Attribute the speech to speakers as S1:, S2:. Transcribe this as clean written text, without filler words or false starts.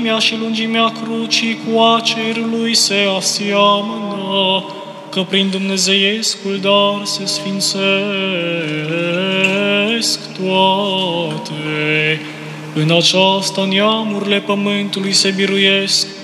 S1: și lungimea crucii cu a cerului se aseamănă, că prin dumnezeiescul dar se sfințesc toate. În aceasta neamurile pământului se biruiesc,